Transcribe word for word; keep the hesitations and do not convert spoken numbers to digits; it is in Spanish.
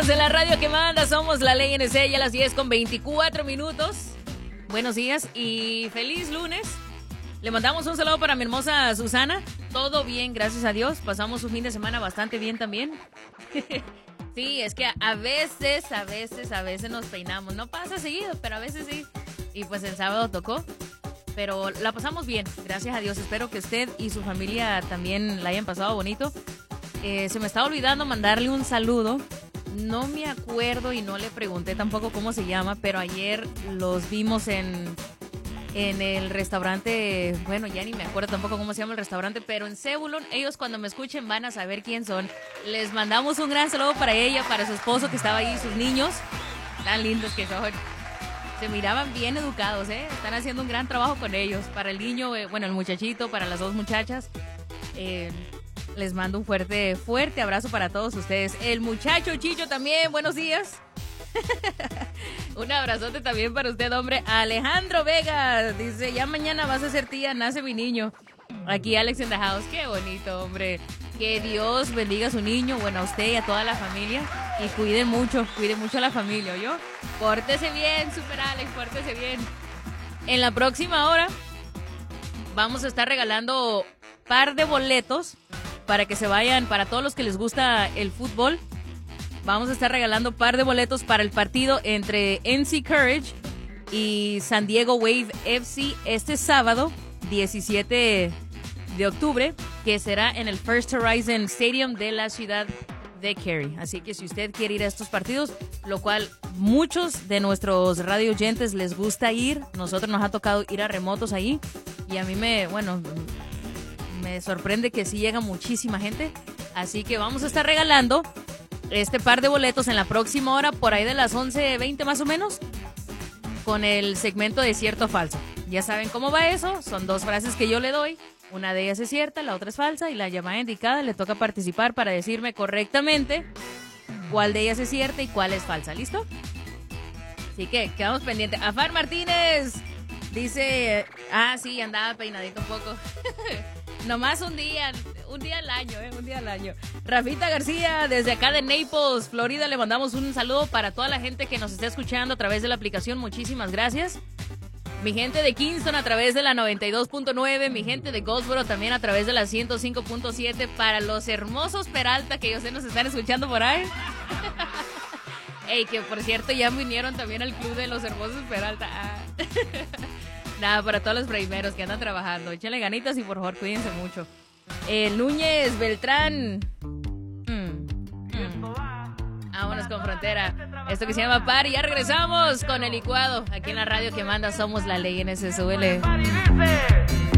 Estamos en la radio que manda, somos la Ley N C, ya a las diez con veinticuatro minutos. Buenos días y feliz lunes. Le mandamos un saludo para mi hermosa Susana. Todo bien, gracias a Dios. Pasamos un fin de semana bastante bien también. Sí, es que a veces, a veces, a veces nos peinamos. No pasa seguido, pero a veces sí. Y pues el sábado tocó. Pero la pasamos bien, gracias a Dios. Espero que usted y su familia también la hayan pasado bonito. Eh, se me estaba olvidando mandarle un saludo. No me acuerdo y no le pregunté tampoco cómo se llama, pero ayer los vimos en, en el restaurante. Bueno, ya ni me acuerdo tampoco cómo se llama el restaurante, pero en Zebulon. Ellos cuando me escuchen van a saber quién son. Les mandamos un gran saludo para ella, para su esposo que estaba ahí, sus niños. Tan lindos que son. Se miraban bien educados, ¿eh? Están haciendo un gran trabajo con ellos. Para el niño, eh, bueno, el muchachito, para las dos muchachas. Eh, les mando un fuerte, fuerte abrazo para todos ustedes. El muchacho Chicho también, buenos días. Un abrazote también para usted, hombre. Alejandro Vega dice, ya mañana vas a ser tía, nace mi niño. Aquí Alex in the house, qué bonito, hombre. Que Dios bendiga a su niño, bueno, a usted y a toda la familia. Y cuide mucho, cuide mucho a la familia, ¿oyó? Pórtese bien, super Alex, pórtese bien. En la próxima hora vamos a estar regalando par de boletos para que se vayan, para todos los que les gusta el fútbol. Vamos a estar regalando par de boletos para el partido entre N C Courage y San Diego Wave F C este sábado, diecisiete de octubre, que será en el First Horizon Stadium de la ciudad de Cary. Así que si usted quiere ir a estos partidos, lo cual muchos de nuestros radio oyentes les gusta ir, nosotros nos ha tocado ir a remotos ahí y a mí me, bueno, me sorprende que sí llega muchísima gente. Así que vamos a estar regalando este par de boletos en la próxima hora, por ahí de las once veinte más o menos, con el segmento de cierto o falso. Ya saben cómo va eso, son dos frases que yo le doy. Una de ellas es cierta, la otra es falsa, y la llamada indicada le toca participar para decirme correctamente cuál de ellas es cierta y cuál es falsa. ¿Listo? Así que quedamos pendientes. Afar Martínez dice, ah, sí, andaba peinadito un poco. Nomás un día, un día al año, ¿eh? Un día al año. Rafita García, desde acá de Naples, Florida, le mandamos un saludo para toda la gente que nos está escuchando a través de la aplicación. Muchísimas gracias. Mi gente de Kingston a través de la noventa y dos punto nueve, mi gente de Goldsboro también a través de la ciento cinco punto siete, para los hermosos Peralta que yo sé nos están escuchando por ahí. Ey, que por cierto ya vinieron también al club de los hermosos Peralta. Ah. Nada, para todos los primeros que andan trabajando, échenle ganitas y por favor cuídense mucho. El Núñez Beltrán. Vámonos con Frontera. Esto que se llama Party. Ya regresamos con el licuado. Aquí en la radio que manda somos la Ley N S. Súbele.